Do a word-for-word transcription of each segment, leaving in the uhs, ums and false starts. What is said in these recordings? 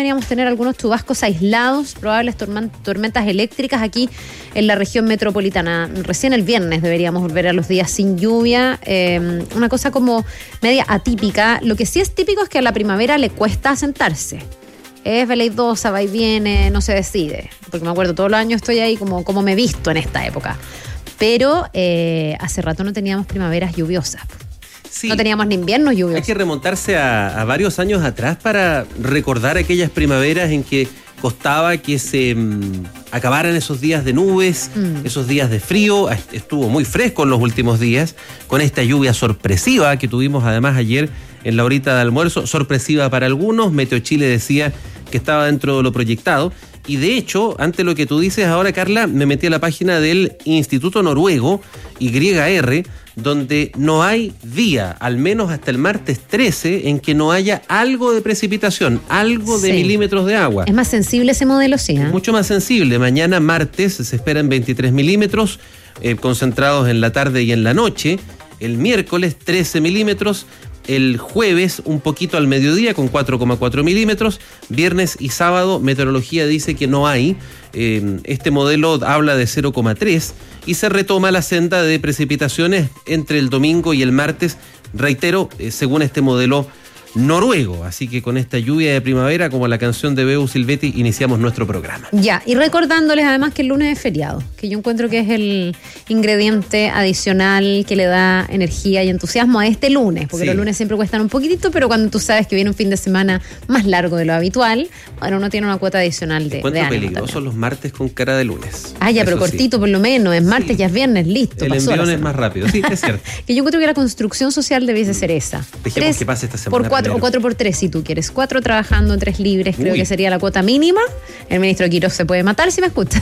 deberíamos tener algunos chubascos aislados, probables torman- tormentas eléctricas aquí en la región metropolitana. Recién el viernes deberíamos volver a los días sin lluvia, eh, una cosa como media atípica. Lo que sí es típico es que a la primavera le cuesta asentarse. Es veleidosa, va y viene, no se decide. Porque me acuerdo, todos los años estoy ahí como, como me he visto en esta época. Pero eh, hace rato no teníamos primaveras lluviosas. Sí. No teníamos ni inviernos lluviosos. Hay que remontarse a, a varios años atrás para recordar aquellas primaveras en que costaba que se mmm, acabaran esos días de nubes, mm. esos días de frío. Estuvo muy fresco en los últimos días, con esta lluvia sorpresiva que tuvimos además ayer en la horita de almuerzo. Sorpresiva para algunos, Meteo Chile decía que estaba dentro de lo proyectado. Y de hecho, ante lo que tú dices ahora, Carla, me metí a la página del Instituto Noruego, Y R, donde no hay día, al menos hasta el martes trece, en que no haya algo de precipitación, algo de sí. milímetros de agua. Es más sensible ese modelo, sí, ¿eh? Mucho más sensible. Mañana martes se esperan veintitrés milímetros, eh, concentrados en la tarde y en la noche. El miércoles trece milímetros. El jueves un poquito al mediodía con cuatro coma cuatro milímetros. Viernes y sábado meteorología dice que no hay. Eh, este modelo habla de cero coma tres y se retoma la senda de precipitaciones entre el domingo y el martes, reitero, eh, según este modelo noruego. Así que con esta lluvia de primavera, como la canción de Beu Silvetti, iniciamos nuestro programa. Ya, y recordándoles además que el lunes es feriado, que yo encuentro que es el ingrediente adicional que le da energía y entusiasmo a este lunes, porque sí. los lunes siempre cuestan un poquitito, pero cuando tú sabes que viene un fin de semana más largo de lo habitual, bueno, uno tiene una cuota adicional de, de ánimo. Peligrosos los martes con cara de lunes. Ah, ya, pero cortito sí. por lo menos, es martes, sí. ya es viernes, listo. El envión es más rápido, sí, es cierto. Que yo encuentro que la construcción social debiese ser esa. Dejemos Tres que pase esta semana. Por cuatro, o cuatro por tres si tú quieres. Cuatro trabajando en tres libres, creo Uy. que sería la cuota mínima. El ministro Quiroz se puede matar si me escucha.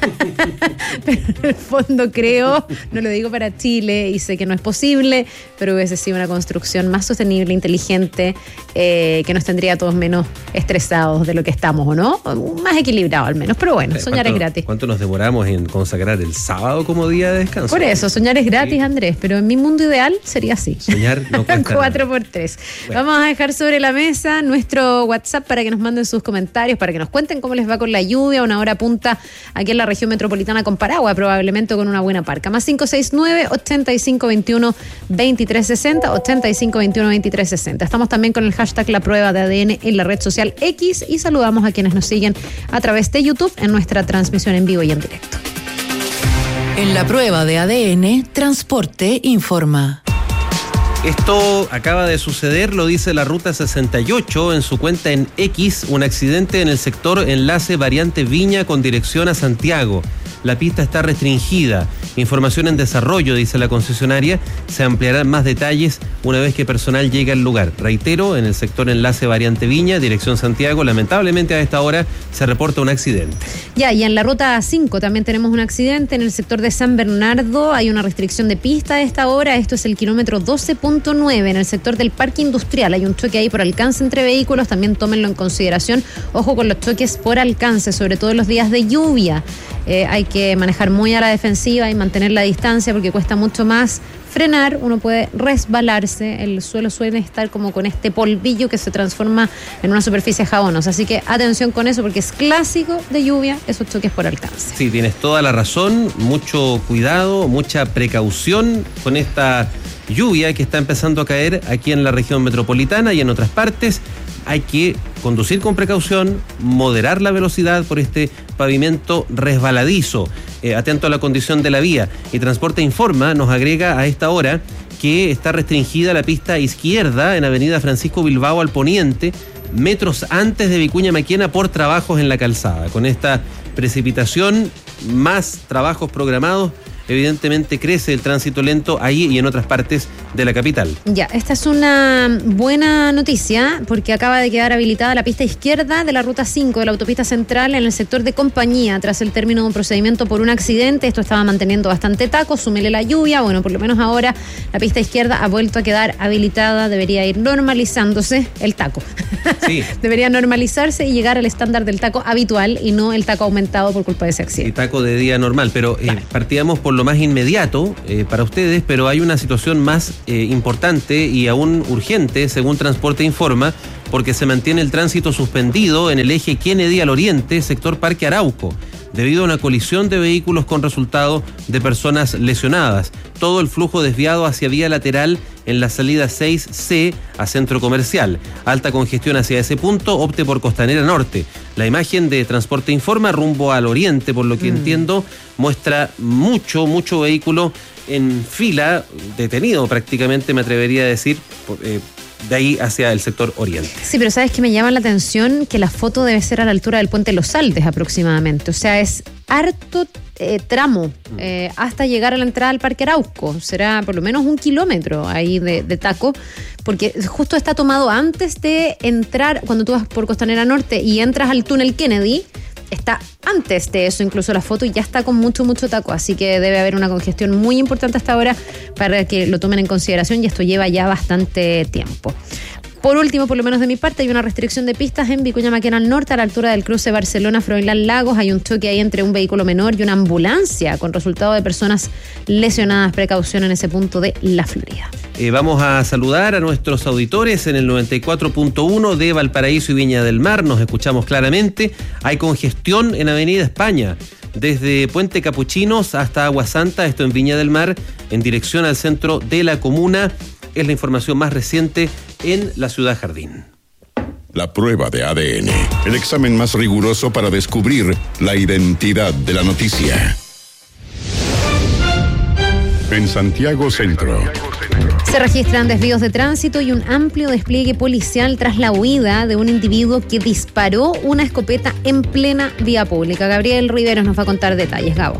Pero en el fondo creo, no lo digo para Chile y sé que no es posible, pero hubiese sido una construcción más sostenible, inteligente, eh, que nos tendría a todos menos estresados de lo que estamos, ¿o no? Más equilibrado al menos, pero bueno, soñar es gratis. ¿Cuánto nos demoramos en consagrar el sábado como día de descanso? Por eso, soñar es gratis, sí. Andrés, pero en mi mundo ideal sería así. Soñar no cuesta Cuatro por tres. Bueno. Vamos a dejar sobre la mesa nuestro WhatsApp para que nos manden sus comentarios, para que nos cuenten cómo les va con la lluvia, una hora punta aquí en la región metropolitana con paraguas, probablemente con una buena parca. Más cinco seis nueve, ochenta y cinco veintiuno, veintitrés sesenta, ochenta y cinco veintiuno, veintitrés sesenta. Estamos también con el hashtag La Prueba de A D N en la red social X y saludamos a quienes nos siguen a través de YouTube en nuestra transmisión en vivo y en directo. En La Prueba de A D N, Transporte informa. Esto acaba de suceder, lo dice la Ruta sesenta y ocho en su cuenta en X, un accidente en el sector enlace variante Viña con dirección a Santiago. La pista está restringida. Información en desarrollo, dice la concesionaria. Se ampliarán más detalles una vez que personal llegue al lugar. Reitero, en el sector enlace variante Viña, dirección Santiago, lamentablemente a esta hora se reporta un accidente. Ya, y en la ruta cinco también tenemos un accidente en el sector de San Bernardo. Hay una restricción de pista a esta hora. Esto es el kilómetro doce punto nueve en el sector del Parque Industrial. Hay un choque ahí por alcance entre vehículos. También tómenlo en consideración. Ojo con los choques por alcance, sobre todo en los días de lluvia. Eh, hay que manejar muy a la defensiva y mantener la distancia porque cuesta mucho más frenar, uno puede resbalarse, el suelo suele estar como con este polvillo que se transforma en una superficie jabonosa, así que atención con eso porque es clásico de lluvia esos choques por alcance. Sí, tienes toda la razón, mucho cuidado, mucha precaución con esta lluvia que está empezando a caer aquí en la región metropolitana y en otras partes. Hay que conducir con precaución, moderar la velocidad por este pavimento resbaladizo. Eh, atento a la condición de la vía. Y Transporte Informa nos agrega a esta hora que está restringida la pista izquierda en Avenida Francisco Bilbao al poniente, metros antes de Vicuña Maquena por trabajos en la calzada. Con esta precipitación, más trabajos programados, evidentemente crece el tránsito lento ahí y en otras partes de la capital. Ya, esta es una buena noticia porque acaba de quedar habilitada la pista izquierda de la ruta cinco de la autopista central en el sector de Compañía tras el término de un procedimiento por un accidente. Esto estaba manteniendo bastante taco, súmele la lluvia, bueno, por lo menos ahora la pista izquierda ha vuelto a quedar habilitada, debería ir normalizándose el taco. Sí. Debería normalizarse y llegar al estándar del taco habitual y no el taco aumentado por culpa de ese accidente. Y taco de día normal, pero eh, partíamos por lo más inmediato eh, para ustedes, pero hay una situación más eh, importante y aún urgente, según Transporte Informa, porque se mantiene el tránsito suspendido en el eje Kennedy al oriente, sector Parque Arauco, debido a una colisión de vehículos con resultado de personas lesionadas. Todo el flujo desviado hacia vía lateral en la salida seis ce a Centro Comercial. Alta congestión hacia ese punto, opte por Costanera Norte. La imagen de Transporte Informa rumbo al oriente, por lo que mm. entiendo, muestra mucho, mucho vehículo en fila, detenido prácticamente, me atrevería a decir, eh, de ahí hacia el sector oriente. Sí, pero ¿sabes qué me llama la atención? Que la foto debe ser a la altura del puente Los Aldes aproximadamente. O sea, es harto eh, tramo eh, hasta llegar a la entrada al Parque Arauco. Será por lo menos un kilómetro ahí de, de taco, porque justo está tomado antes de entrar, cuando tú vas por Costanera Norte y entras al túnel Kennedy, está antes de eso incluso la foto y ya está con mucho, mucho taco, así que debe haber una congestión muy importante hasta ahora para que lo tomen en consideración, y esto lleva ya bastante tiempo. Por último, por lo menos de mi parte, hay una restricción de pistas en Vicuña Maquena al norte, a la altura del cruce Barcelona-Froilán Lagos. Hay un choque ahí entre un vehículo menor y una ambulancia con resultado de personas lesionadas. Precaución en ese punto de la Florida. Eh, vamos a saludar a nuestros auditores en el noventa y cuatro punto uno de Valparaíso y Viña del Mar. Nos escuchamos claramente. Hay congestión en Avenida España, desde Puente Capuchinos hasta Agua Santa, esto en Viña del Mar, en dirección al centro de la comuna. Es la información más reciente en la Ciudad Jardín. La prueba de A D N, el examen más riguroso para descubrir la identidad de la noticia. En Santiago Centro. Se registran desvíos de tránsito y un amplio despliegue policial tras la huida de un individuo que disparó una escopeta en plena vía pública. Gabriel Riveros nos va a contar detalles. Gabo.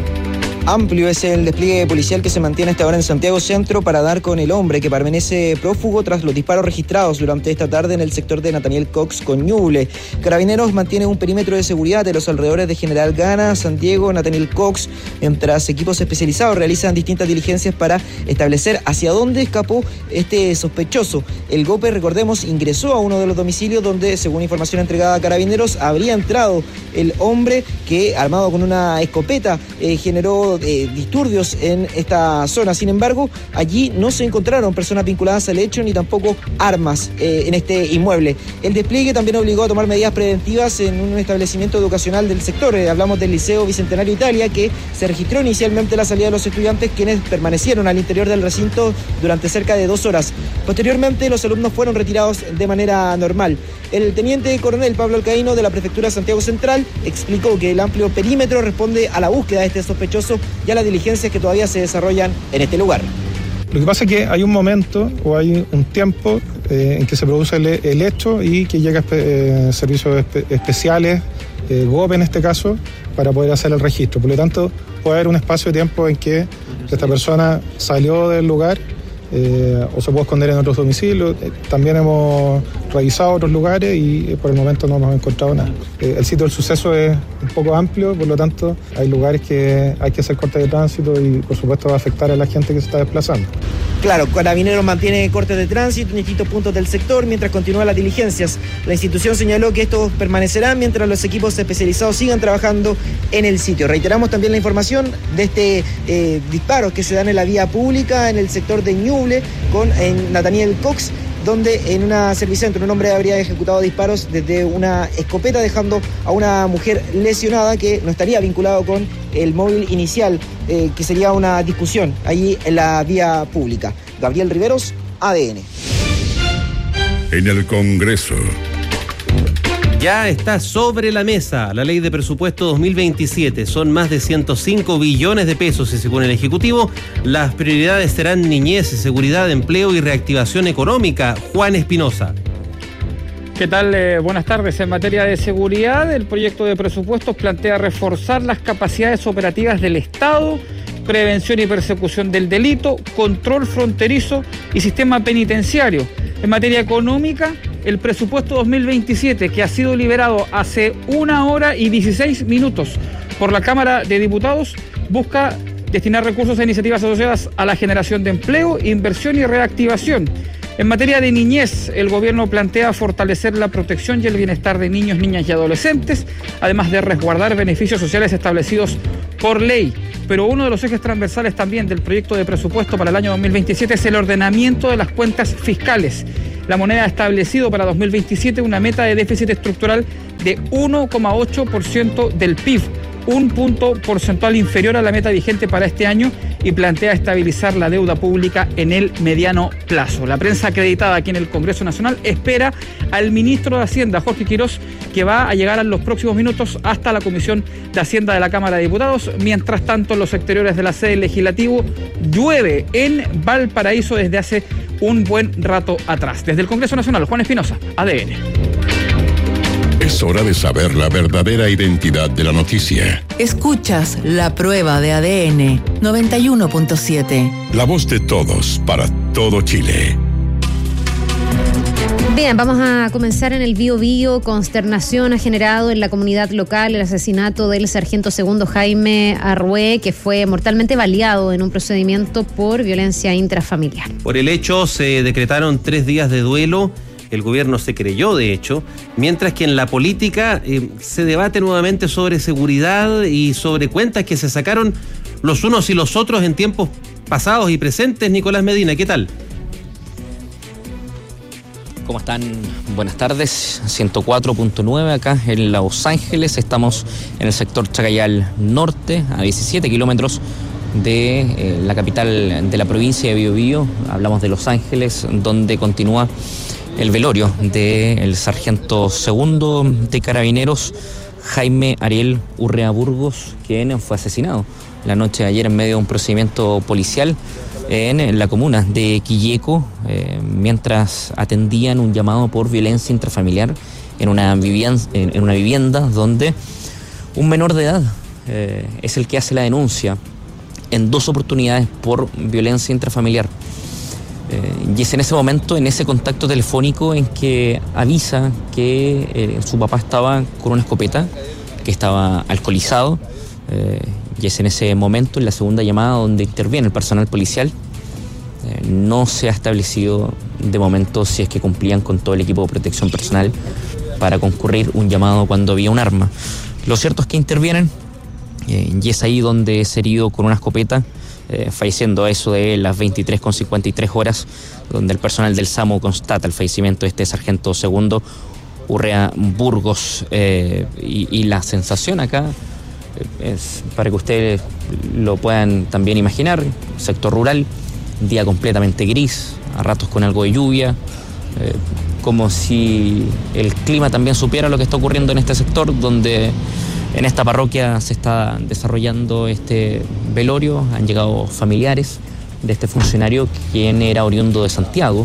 Amplio es el despliegue policial que se mantiene hasta ahora en Santiago Centro para dar con el hombre que permanece prófugo tras los disparos registrados durante esta tarde en el sector de Nathaniel Cox con Ñuble. Carabineros mantiene un perímetro de seguridad de los alrededores de General Gana, San Diego, Nathaniel Cox, mientras equipos especializados realizan distintas diligencias para establecer hacia dónde escapó este sospechoso. El golpe, recordemos, ingresó a uno de los domicilios donde, según información entregada a Carabineros, habría entrado el hombre que, armado con una escopeta, eh, generó Eh, disturbios en esta zona. Sin embargo, allí no se encontraron personas vinculadas al hecho ni tampoco armas eh, en este inmueble. El despliegue también obligó a tomar medidas preventivas en un establecimiento educacional del sector. Eh, hablamos del Liceo Bicentenario Italia, que se registró inicialmente la salida de los estudiantes, quienes permanecieron al interior del recinto durante cerca de dos horas. Posteriormente, los alumnos fueron retirados de manera normal. El teniente coronel Pablo Alcaíno, de la Prefectura de Santiago Central, explicó que el amplio perímetro responde a la búsqueda de este sospechoso y a las diligencias que todavía se desarrollan en este lugar. Lo que pasa es que hay un momento o hay un tiempo eh, en que se produce el, el hecho y que llega eh, servicios espe- especiales, eh, G O P en este caso, para poder hacer el registro. Por lo tanto, puede haber un espacio de tiempo en que esta persona salió del lugar eh, o se puede esconder en otros domicilios. Eh, también hemos revisado otros lugares y eh, por el momento no hemos encontrado nada. Eh, el sitio del suceso es un poco amplio, por lo tanto hay lugares que hay que hacer cortes de tránsito y por supuesto va a afectar a la gente que se está desplazando. Claro, Carabineros mantiene cortes de tránsito en distintos puntos del sector mientras continúan las diligencias. La institución señaló que estos permanecerán mientras los equipos especializados sigan trabajando en el sitio. Reiteramos también la información de este eh, disparo que se dan en la vía pública en el sector de Ñuble con en Nathaniel Cox, donde en una servicentro un hombre habría ejecutado disparos desde una escopeta, dejando a una mujer lesionada que no estaría vinculado con el móvil inicial, eh, que sería una discusión allí en la vía pública. Gabriel Riveros, A D N. En el Congreso. Ya está sobre la mesa la ley de presupuesto dos mil veintisiete. Son más de ciento cinco billones de pesos y según el Ejecutivo, las prioridades serán niñez, seguridad, empleo y reactivación económica. Juan Espinosa. ¿Qué tal? Eh, buenas tardes. En materia de seguridad, el proyecto de presupuestos plantea reforzar las capacidades operativas del Estado, prevención y persecución del delito, control fronterizo y sistema penitenciario. En materia económica, el presupuesto dos mil veintisiete, que ha sido liberado hace una hora y dieciséis minutos por la Cámara de Diputados, busca destinar recursos a iniciativas asociadas a la generación de empleo, inversión y reactivación. En materia de niñez, el gobierno plantea fortalecer la protección y el bienestar de niños, niñas y adolescentes, además de resguardar beneficios sociales establecidos por ley. Pero uno de los ejes transversales también del proyecto de presupuesto para el año dos mil veintisiete es el ordenamiento de las cuentas fiscales. La moneda ha establecido para dos mil veintisiete una meta de déficit estructural de uno coma ocho por ciento del P I B, un punto porcentual inferior a la meta vigente para este año, y plantea estabilizar la deuda pública en el mediano plazo. La prensa acreditada aquí en el Congreso Nacional espera al ministro de Hacienda, Jorge Quirós, que va a llegar en los próximos minutos hasta la Comisión de Hacienda de la Cámara de Diputados. Mientras tanto, en los exteriores de la sede legislativo llueve en Valparaíso desde hace un buen rato atrás. Desde el Congreso Nacional, Juan Espinosa, A D N. Es hora de saber la verdadera identidad de la noticia. Escuchas La Prueba de A D N noventa y uno punto siete. La voz de todos para todo Chile. Bien, vamos a comenzar en el Bío Bío. Consternación ha generado en la comunidad local el asesinato del sargento segundo Jaime Arrué, que fue mortalmente baleado en un procedimiento por violencia intrafamiliar. Por el hecho se decretaron tres días de duelo. El gobierno se creyó, de hecho, mientras que en la política eh, se debate nuevamente sobre seguridad y sobre cuentas que se sacaron los unos y los otros en tiempos pasados y presentes. Nicolás Medina, ¿qué tal? ¿Cómo están? Buenas tardes. ciento cuatro punto nueve acá en Los Ángeles. Estamos en el sector Chacayal Norte, a diecisiete kilómetros de eh, la capital de la provincia de Biobío. Hablamos de Los Ángeles, donde continúa el velorio del sargento segundo de Carabineros, Jaime Ariel Urrea Burgos, quien fue asesinado la noche de ayer en medio de un procedimiento policial en la comuna de Quilleco, eh, mientras atendían un llamado por violencia intrafamiliar en una vivienda, en una vivienda donde un menor de edad eh, es el que hace la denuncia en dos oportunidades por violencia intrafamiliar. Eh, y es en ese momento, en ese contacto telefónico, en que avisa que eh, su papá estaba con una escopeta, que estaba alcoholizado. Eh, y es en ese momento, en la segunda llamada, donde interviene el personal policial. Eh, no se ha establecido de momento si es que cumplían con todo el equipo de protección personal para concurrir un llamado cuando había un arma. Lo cierto es que intervienen eh, y es ahí donde es herido con una escopeta, eh, falleciendo a eso de las veintitrés con cincuenta y tres horas, donde el personal del SAMU constata el fallecimiento de este sargento segundo Urrea Burgos. Eh, y, y la sensación acá es, para que ustedes lo puedan también imaginar, sector rural, día completamente gris, a ratos con algo de lluvia, eh, como si el clima también supiera lo que está ocurriendo en este sector, donde en esta parroquia se está desarrollando este velorio. Han llegado familiares de este funcionario, quien era oriundo de Santiago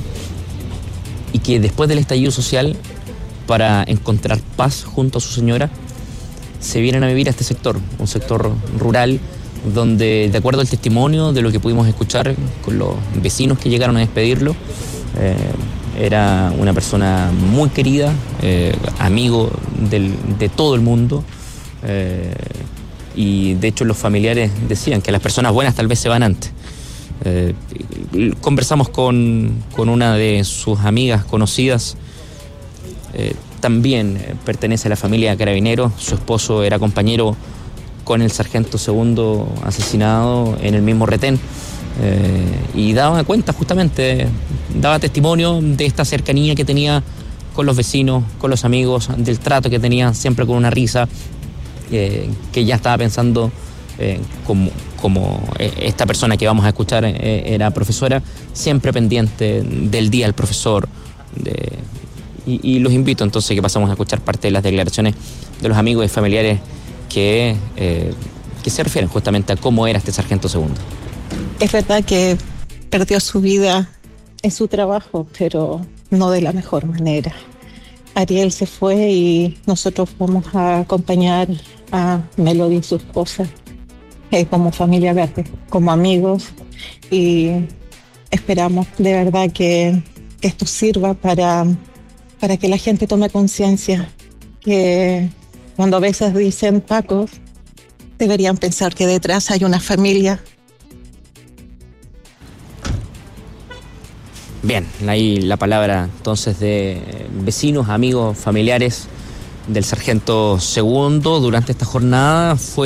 y que después del estallido social, para encontrar paz junto a su señora, se vienen a vivir a este sector, un sector rural, donde, de acuerdo al testimonio de lo que pudimos escuchar con los vecinos que llegaron a despedirlo, eh, era una persona muy querida, eh, amigo del, de todo el mundo, eh, y de hecho los familiares decían que las personas buenas tal vez se van antes. Eh, conversamos con, con una de sus amigas conocidas, eh, también pertenece a la familia Carabineros. Su esposo era compañero con el sargento segundo asesinado en el mismo retén, eh, y daba cuenta justamente, daba testimonio de esta cercanía que tenía con los vecinos, con los amigos, del trato que tenía siempre con una risa, eh, que ya estaba pensando eh, como, como esta persona que vamos a escuchar eh, era profesora, siempre pendiente del día del profesor. de, y, y los invito entonces que pasamos a escuchar parte de las declaraciones de los amigos y familiares que, eh, que se refieren justamente a cómo era este sargento segundo. Es verdad que perdió su vida en su trabajo, pero no de la mejor manera. Ariel se fue y nosotros vamos a acompañar a Melody y su esposa eh, como familia verde, como amigos, y esperamos de verdad que, que esto sirva para, para que la gente tome conciencia que cuando a veces dicen Pacos, deberían pensar que detrás hay una familia. Bien, ahí la palabra entonces de vecinos, amigos, familiares del sargento segundo. Durante esta jornada fue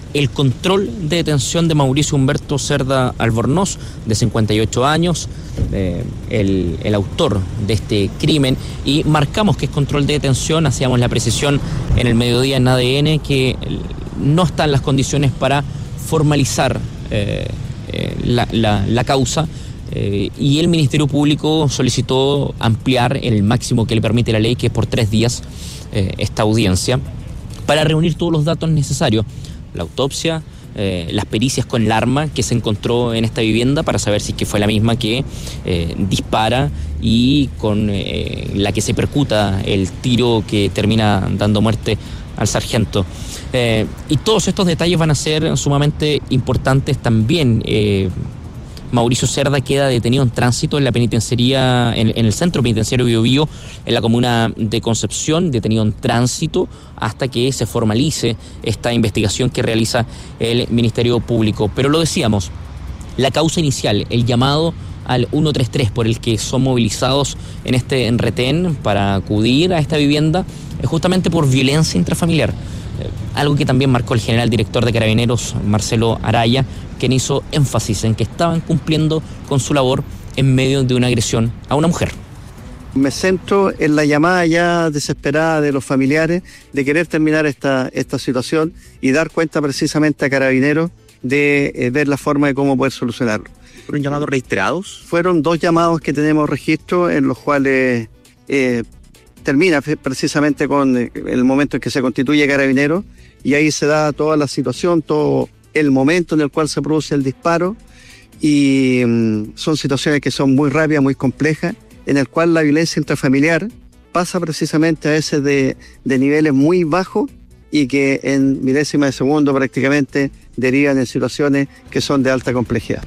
el control de detención de Mauricio Humberto Cerda Albornoz, de cincuenta y ocho años, eh, el, el autor de este crimen, y marcamos que es control de detención, hacíamos la precisión en el mediodía en A D N que no están las condiciones para formalizar eh, eh, la, la, la causa, eh, y el Ministerio Público solicitó ampliar el máximo que le permite la ley, que es por tres días eh, esta audiencia, para reunir todos los datos necesarios. La autopsia, eh, las pericias con el arma que se encontró en esta vivienda para saber si es que fue la misma que eh, dispara y con eh, la que se percuta el tiro que termina dando muerte al sargento. Eh, y todos estos detalles van a ser sumamente importantes también. Eh, Mauricio Cerda queda detenido en tránsito en la penitenciaría, en, en el centro penitenciario Bío Bío, en la comuna de Concepción, detenido en tránsito hasta que se formalice esta investigación que realiza el Ministerio Público. Pero lo decíamos, la causa inicial, el llamado al ciento treinta y tres por el que son movilizados en este retén para acudir a esta vivienda, es justamente por violencia intrafamiliar. Algo que también marcó el general director de Carabineros, Marcelo Araya, quien hizo énfasis en que estaban cumpliendo con su labor en medio de una agresión a una mujer. Me centro en la llamada ya desesperada de los familiares de querer terminar esta, esta situación y dar cuenta precisamente a Carabineros de eh, ver la forma de cómo poder solucionarlo. ¿Fueron llamados registrados? Fueron dos llamados que tenemos registro en los cuales eh, termina precisamente con el momento en que se constituye Carabineros, y ahí se da toda la situación, todo el momento en el cual se produce el disparo, y um, son situaciones que son muy rápidas, muy complejas, en el cual la violencia intrafamiliar pasa precisamente a veces de, de niveles muy bajos y que en milésimas de segundo prácticamente derivan en situaciones que son de alta complejidad.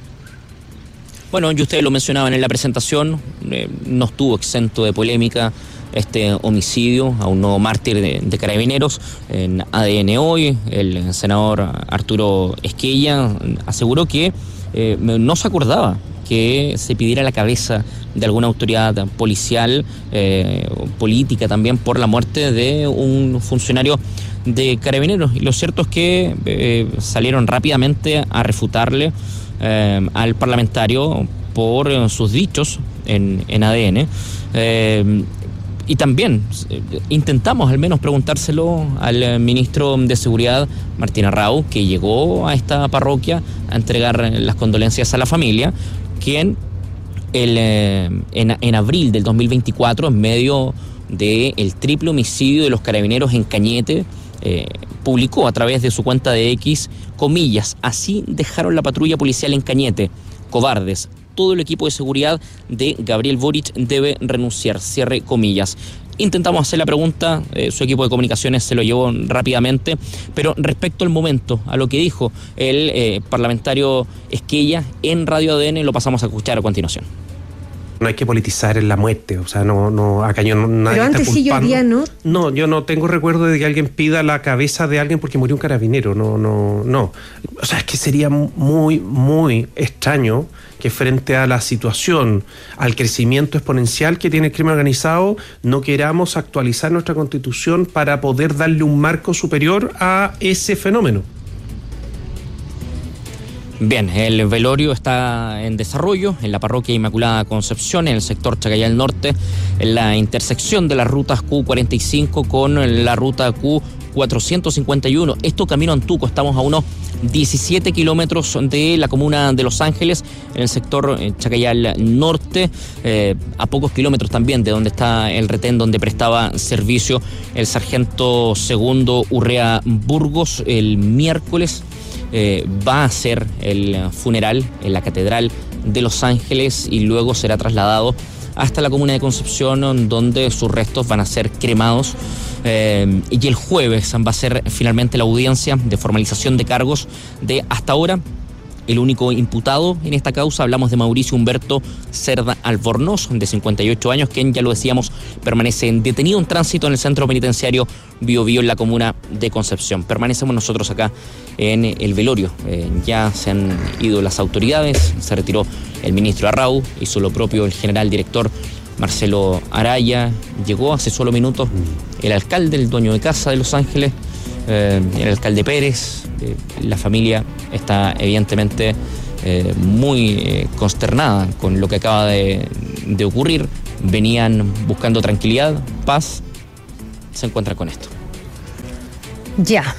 Bueno, y ustedes lo mencionaban en la presentación, eh, no estuvo exento de polémica este homicidio a un nuevo mártir de, de Carabineros. En A D N Hoy, el senador Arturo Esquella aseguró que eh, no se acordaba que se pidiera la cabeza de alguna autoridad policial, eh, política también, por la muerte de un funcionario de Carabineros. Y lo cierto es que eh, salieron rápidamente a refutarle eh, al parlamentario por eh, sus dichos en, en A D N. Eh, Y también eh, intentamos al menos preguntárselo al eh, ministro de Seguridad, Martín Arrau, que llegó a esta parroquia a entregar las condolencias a la familia, quien el, eh, en, en abril del dos mil veinticuatro, en medio del triple homicidio de los Carabineros en Cañete, eh, publicó a través de su cuenta de X, comillas, así dejaron la patrulla policial en Cañete, cobardes. Todo el equipo de seguridad de Gabriel Boric debe renunciar, cierre comillas. Intentamos hacer la pregunta, eh, su equipo de comunicaciones se lo llevó rápidamente, pero respecto al momento, a lo que dijo el eh, parlamentario Esquella en Radio A D N, lo pasamos a escuchar a continuación. No hay que politizar en la muerte, o sea, no, no, acá yo no, nadie Pero antes está sí, yo culpando. día no. No, yo no tengo recuerdo de que alguien pida la cabeza de alguien porque murió un carabinero, no, no, no. O sea, es que sería muy, muy extraño que frente a la situación, al crecimiento exponencial que tiene el crimen organizado, no queramos actualizar nuestra Constitución para poder darle un marco superior a ese fenómeno. Bien, el velorio está en desarrollo en la parroquia Inmaculada Concepción, en el sector Chacayal Norte, en la intersección de las rutas Q cuarenta y cinco con la ruta Q cuatrocientos cincuenta y uno. Esto camino a Antuco, estamos a unos diecisiete kilómetros de la comuna de Los Ángeles, en el sector Chacayal Norte, eh, a pocos kilómetros también de donde está el retén donde prestaba servicio el sargento segundo Urrea Burgos. El miércoles Eh, va a ser el funeral en la Catedral de Los Ángeles y luego será trasladado hasta la comuna de Concepción, donde sus restos van a ser cremados. Eh, y el jueves va a ser finalmente la audiencia de formalización de cargos de, hasta ahora, el único imputado en esta causa. Hablamos de Mauricio Humberto Cerda Albornoz, de cincuenta y ocho años, quien, ya lo decíamos, permanece detenido en tránsito en el centro penitenciario Bío Bío, en la comuna de Concepción. Permanecemos nosotros acá en el velorio. Eh, ya se han ido las autoridades, se retiró el ministro Arrau, hizo lo propio el general director Marcelo Araya, llegó hace solo minutos el alcalde, el dueño de casa de Los Ángeles, eh, el alcalde Pérez. Eh, la familia está evidentemente eh, muy eh, consternada con lo que acaba de, de ocurrir. Venían buscando tranquilidad, paz, se encuentran con esto. Ya.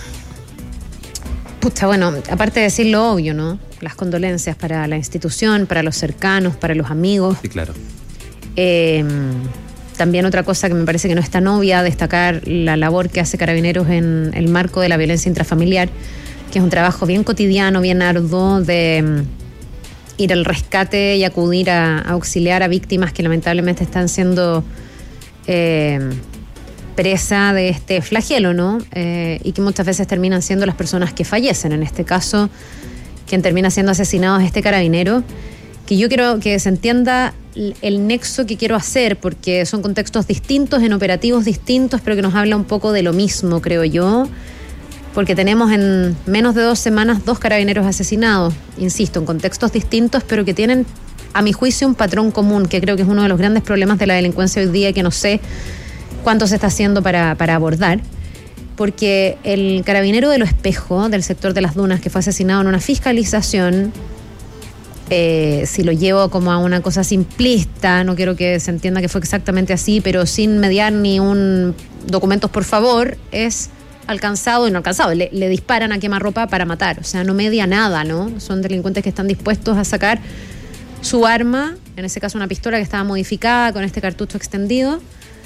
Pucha, bueno, aparte de decir lo obvio, ¿no? Las condolencias para la institución, para los cercanos, para los amigos. Sí, claro. Eh, también otra cosa que me parece que no es tan obvia, destacar la labor que hace Carabineros en el marco de la violencia intrafamiliar, que es un trabajo bien cotidiano, bien arduo de um, ir al rescate y acudir a, a auxiliar a víctimas que lamentablemente están siendo eh, presa de este flagelo, ¿no? Eh, y que muchas veces terminan siendo las personas que fallecen. En este caso, quien termina siendo asesinado es este carabinero, que yo quiero que se entienda el nexo que quiero hacer, porque son contextos distintos, en operativos distintos, pero que nos habla un poco de lo mismo, creo yo, porque tenemos en menos de dos semanas dos carabineros asesinados, insisto, en contextos distintos, pero que tienen, a mi juicio, un patrón común, que creo que es uno de los grandes problemas de la delincuencia hoy día, que no sé cuánto se está haciendo para, para abordar, porque el carabinero de Lo Espejo, del sector de Las Dunas, que fue asesinado en una fiscalización, eh, si lo llevo como a una cosa simplista, no quiero que se entienda que fue exactamente así, pero sin mediar ni un documentos por favor, es alcanzado y no alcanzado, le, le disparan a quemarropa para matar, o sea, no media nada, ¿no? Son delincuentes que están dispuestos a sacar su arma, en ese caso una pistola que estaba modificada con este cartucho extendido.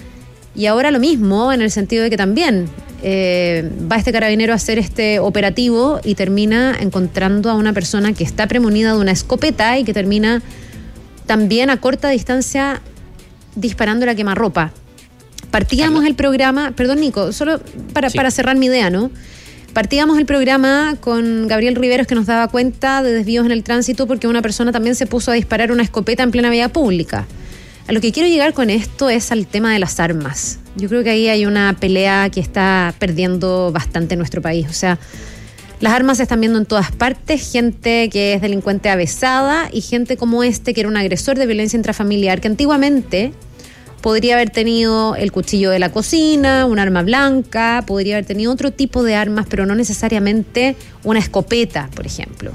Y ahora lo mismo, en el sentido de que también eh, va este carabinero a hacer este operativo y termina encontrando a una persona que está premunida de una escopeta y que termina también a corta distancia disparando la quemarropa. Partíamos el programa, perdón Nico, solo para, sí. para cerrar mi idea, ¿no? Partíamos el programa con Gabriel Riveros, que nos daba cuenta de desvíos en el tránsito porque una persona también se puso a disparar una escopeta en plena vía pública. A lo que quiero llegar con esto es al tema de las armas. Yo creo que ahí hay una pelea que está perdiendo bastante en nuestro país. O sea, las armas se están viendo en todas partes, gente que es delincuente avesada y gente como este que era un agresor de violencia intrafamiliar, que antiguamente podría haber tenido el cuchillo de la cocina, un arma blanca, podría haber tenido otro tipo de armas, pero no necesariamente una escopeta, por ejemplo.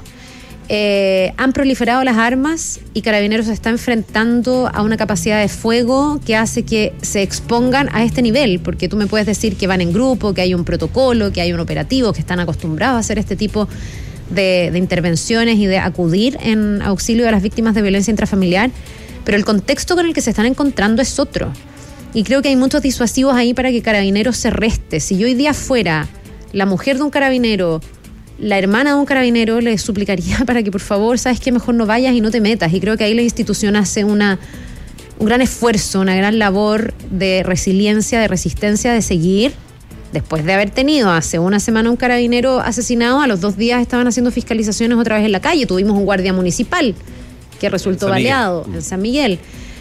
Eh, han proliferado las armas y Carabineros se está enfrentando a una capacidad de fuego que hace que se expongan a este nivel, porque tú me puedes decir que van en grupo, que hay un protocolo, que hay un operativo, que están acostumbrados a hacer este tipo de, de intervenciones y de acudir en auxilio a las víctimas de violencia intrafamiliar, pero el contexto con el que se están encontrando es otro, y creo que hay muchos disuasivos ahí para que Carabineros se reste. Si yo hoy día fuera la mujer de un carabinero, la hermana de un carabinero, le suplicaría para que por favor, sabes que mejor no vayas y no te metas, y creo que ahí la institución hace una, un gran esfuerzo, una gran labor de resiliencia, de resistencia, de seguir. Después de haber tenido hace una semana un carabinero asesinado, a los dos días estaban haciendo fiscalizaciones otra vez en la calle, tuvimos un guardia municipal que resultó baleado en San Miguel.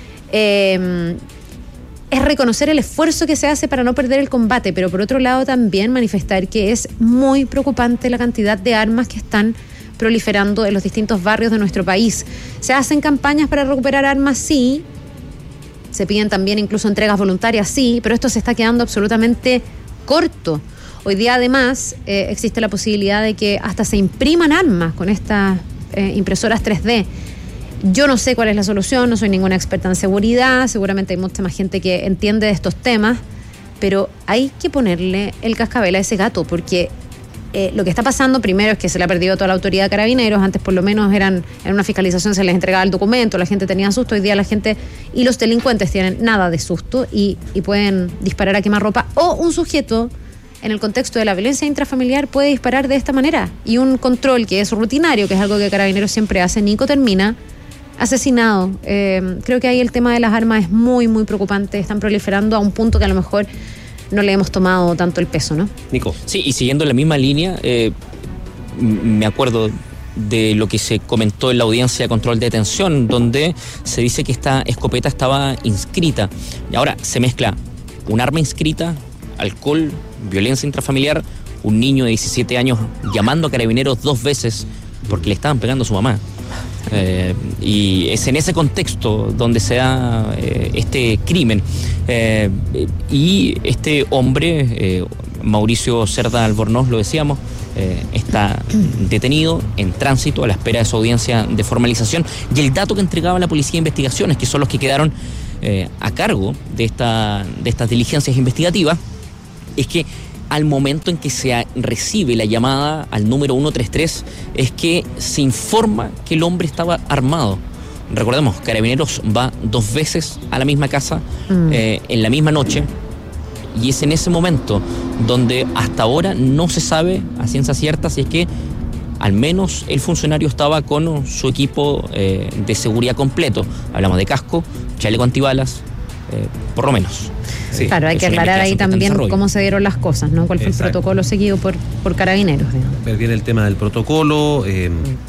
Eh, es reconocer el esfuerzo que se hace para no perder el combate, pero por otro lado también manifestar que es muy preocupante la cantidad de armas que están proliferando en los distintos barrios de nuestro país. Se hacen campañas para recuperar armas, sí, se piden también incluso entregas voluntarias, sí, pero esto se está quedando absolutamente corto. Hoy día además eh, existe la posibilidad de que hasta se impriman armas con estas eh, impresoras tres D. Yo no sé cuál es la solución, no soy ninguna experta en seguridad, seguramente hay mucha más gente que entiende de estos temas, pero hay que ponerle el cascabel a ese gato, porque eh, lo que está pasando primero es que se le ha perdido toda la autoridad de Carabineros. Antes por lo menos eran en una fiscalización se les entregaba el documento, la gente tenía susto. Hoy día la gente y los delincuentes tienen nada de susto y, y pueden disparar a quemarropa, o un sujeto en el contexto de la violencia intrafamiliar puede disparar de esta manera, y un control que es rutinario, que es algo que Carabineros siempre hace, Nico, termina asesinado. Eh, creo que ahí el tema de las armas es muy, muy preocupante. Están proliferando a un punto que a lo mejor no le hemos tomado tanto el peso, ¿no? Nico. Sí, y siguiendo la misma línea, eh, me acuerdo de lo que se comentó en la audiencia de control de detención, donde se dice que esta escopeta estaba inscrita. Y ahora se mezcla un arma inscrita, alcohol, violencia intrafamiliar, un niño de diecisiete años llamando a Carabineros dos veces porque le estaban pegando a su mamá. Eh, y es en ese contexto donde se da eh, este crimen. Eh, y este hombre, eh, Mauricio Cerda Albornoz, lo decíamos, eh, está detenido en tránsito a la espera de su audiencia de formalización. Y el dato que entregaba la Policía de Investigaciones, que son los que quedaron eh, a cargo de, esta, de estas diligencias investigativas, es que al momento en que se recibe la llamada al número ciento treinta y tres es que se informa que el hombre estaba armado. Recordemos, Carabineros va dos veces a la misma casa mm. eh, en la misma noche, y es en ese momento donde hasta ahora no se sabe a ciencia cierta si es que al menos el funcionario estaba con su equipo eh, de seguridad completo. Hablamos de casco, chaleco antibalas, eh, por lo menos. Sí, claro, hay que aclarar ahí también cómo se dieron las cosas, ¿no? ¿Cuál fue Exacto. el protocolo seguido por, por Carabineros? Digamos. Ver bien el tema del protocolo, eh,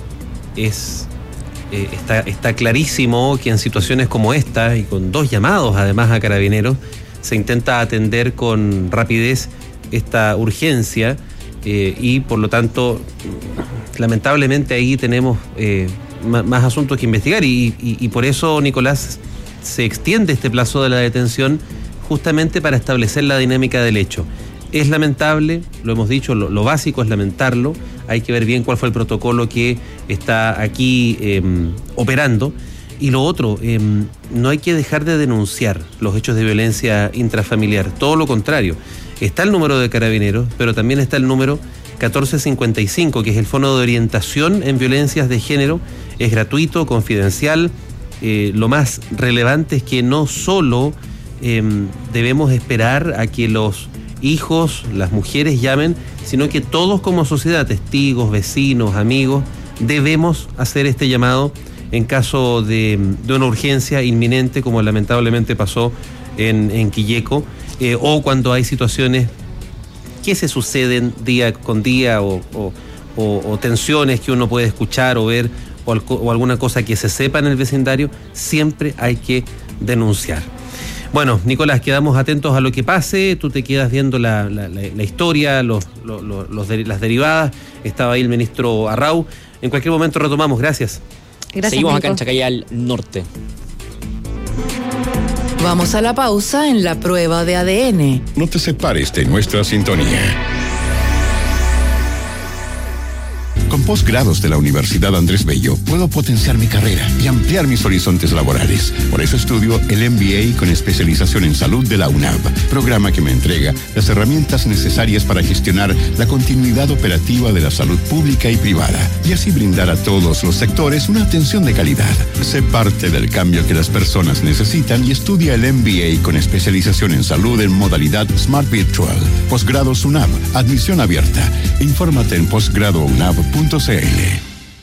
es... Eh, está, está clarísimo que en situaciones como esta, y con dos llamados además a Carabineros, se intenta atender con rapidez esta urgencia eh, y por lo tanto lamentablemente ahí tenemos eh, más, más asuntos que investigar y, y, y por eso, Nicolás, se extiende este plazo de la detención justamente para establecer la dinámica del hecho. Es lamentable, lo hemos dicho, lo, lo básico es lamentarlo, hay que ver bien cuál fue el protocolo que está aquí eh, operando. Y lo otro, eh, no hay que dejar de denunciar los hechos de violencia intrafamiliar, todo lo contrario. Está el número de Carabineros, pero también está el número catorce cincuenta y cinco, que es el Fondo de Orientación en Violencias de Género, es gratuito, confidencial. Eh, lo más relevante es que no solo eh, debemos esperar a que los hijos, las mujeres llamen, sino que todos como sociedad, testigos, vecinos, amigos, debemos hacer este llamado en caso de, de una urgencia inminente, como lamentablemente pasó en, en Quilleco, eh, o cuando hay situaciones que se suceden día con día, o, o, o, o tensiones que uno puede escuchar o ver, o, o alguna cosa que se sepa en el vecindario, siempre hay que denunciar. Bueno, Nicolás, quedamos atentos a lo que pase, tú te quedas viendo la, la, la, la historia, los, los, los de, las derivadas, estaba ahí el ministro Arrau, en cualquier momento retomamos, gracias. Gracias, Seguimos Nico. Acá en Chacayal Norte. Vamos a la pausa en la prueba de A D N. No te separes de nuestra sintonía. Con posgrados de la Universidad Andrés Bello, puedo potenciar mi carrera y ampliar mis horizontes laborales. Por eso estudio el M B A con especialización en salud de la U N A V, programa que me entrega las herramientas necesarias para gestionar la continuidad operativa de la salud pública y privada, y así brindar a todos los sectores una atención de calidad. Sé parte del cambio que las personas necesitan y estudia el M B A con especialización en salud en modalidad Smart Virtual. Posgrados U N A V, admisión abierta. Infórmate en posgrado u n a v punto c l.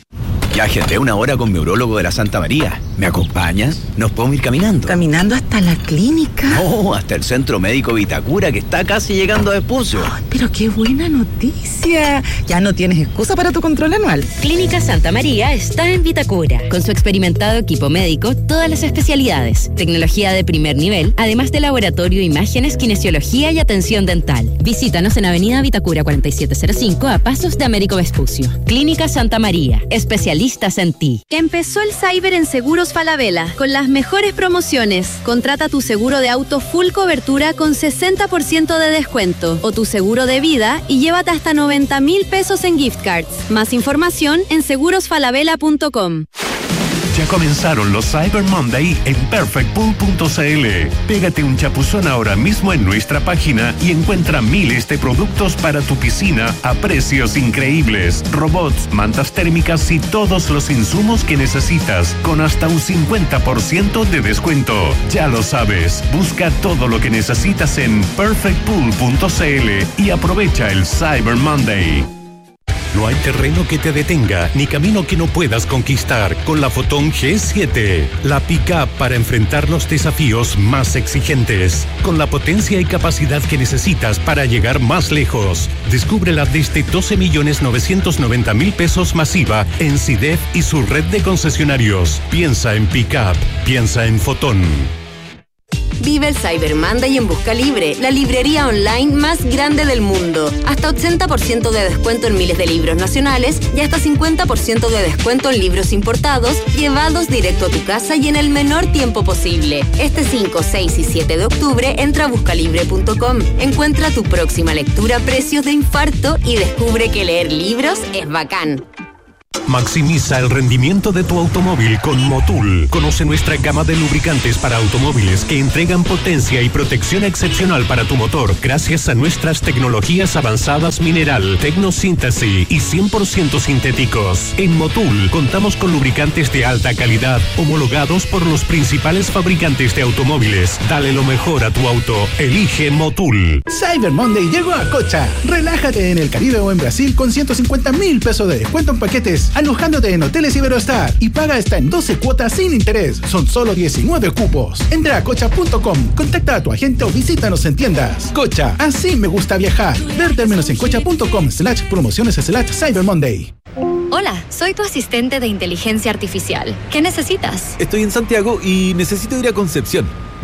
Ya agendé una hora con mi urólogo de la Santa María. ¿Me acompañas? ¿Nos podemos ir caminando? ¿Caminando hasta la clínica? No, hasta el Centro Médico Vitacura, que está casi llegando a Vespucio. Oh, pero qué buena noticia. Ya no tienes excusa para tu control anual. Clínica Santa María está en Vitacura. Con su experimentado equipo médico, todas las especialidades, tecnología de primer nivel, además de laboratorio, imágenes, kinesiología y atención dental. Visítanos en Avenida Vitacura cuarenta y siete cero cinco, a pasos de Américo Vespucio. Clínica Santa María, especialistas en ti. Empezó el Cyber en Seguros Falabella, con las mejores promociones. Contrata tu seguro de auto full cobertura con sesenta por ciento de descuento, o tu seguro de vida y llévate hasta noventa mil pesos en gift cards. Más información en seguros falabella punto com. Ya comenzaron los Cyber Monday en perfect pool punto c l. Pégate un chapuzón ahora mismo en nuestra página y encuentra miles de productos para tu piscina a precios increíbles. Robots, mantas térmicas y todos los insumos que necesitas con hasta un cincuenta por ciento de descuento. Ya lo sabes, busca todo lo que necesitas en perfect pool punto c l y aprovecha el Cyber Monday. No hay terreno que te detenga, ni camino que no puedas conquistar con la Fotón G siete. La pick-up para enfrentar los desafíos más exigentes, con la potencia y capacidad que necesitas para llegar más lejos. Descúbrela desde doce millones novecientos noventa mil pesos masiva en SIDEF y su red de concesionarios. Piensa en pick-up, piensa en Fotón. Vive el Cyber Monday en Busca Libre, la librería online más grande del mundo. Hasta ochenta por ciento de descuento en miles de libros nacionales y hasta cincuenta por ciento de descuento en libros importados, llevados directo a tu casa y en el menor tiempo posible. Este cinco, seis y siete de octubre entra a buscalibre punto com. Encuentra tu próxima lectura a precios de infarto y descubre que leer libros es bacán. Maximiza el rendimiento de tu automóvil con Motul. Conoce nuestra gama de lubricantes para automóviles que entregan potencia y protección excepcional para tu motor gracias a nuestras tecnologías avanzadas mineral, tecnosíntesis y cien por ciento sintéticos. En Motul contamos con lubricantes de alta calidad homologados por los principales fabricantes de automóviles. Dale lo mejor a tu auto. Elige Motul. Cyber Monday llegó a Cocha. Relájate en el Caribe o en Brasil con ciento cincuenta mil pesos de descuento en paquetes, alojándote en hoteles Iberostar y paga hasta en doce cuotas sin interés. Son solo diecinueve cupos. Entra a cocha punto com, contacta a tu agente o visítanos en tiendas. Cocha, así me gusta viajar. Ver términos en cocha punto com slash promociones slash Cyber Monday. Hola, soy tu asistente de inteligencia artificial. ¿Qué necesitas? Estoy en Santiago y necesito ir a Concepción.